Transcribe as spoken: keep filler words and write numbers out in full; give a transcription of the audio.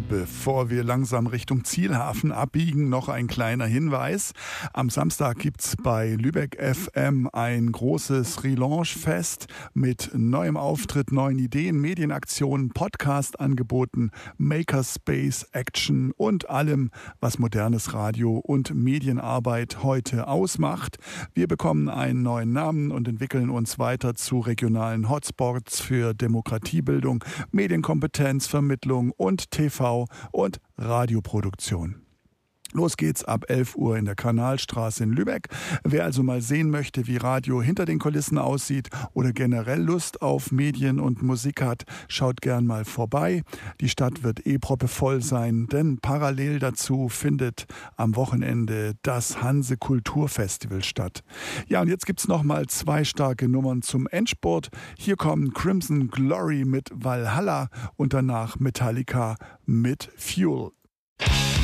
Bevor wir langsam Richtung Zielhafen abbiegen, noch ein kleiner Hinweis. Am Samstag gibt's bei Lübeck F M ein großes Relaunch-Fest mit neuem Auftritt, neuen Ideen, Medienaktionen, Podcast-Angeboten, Makerspace, Action und allem, was modernes Radio und Medienarbeit heute ausmacht. Wir bekommen einen neuen Namen und entwickeln uns weiter zu regionalen Hotspots für Demokratiebildung, Medienkompetenz, Vermittlung und T V und Radioproduktion. Los geht's ab elf Uhr in der Kanalstraße in Lübeck. Wer also mal sehen möchte, wie Radio hinter den Kulissen aussieht oder generell Lust auf Medien und Musik hat, schaut gern mal vorbei. Die Stadt wird eh proppevoll sein, denn parallel dazu findet am Wochenende das Hanse Kulturfestival statt. Ja, und jetzt gibt's noch mal zwei starke Nummern zum Endspurt. Hier kommen Crimson Glory mit Valhalla und danach Metallica mit Fuel.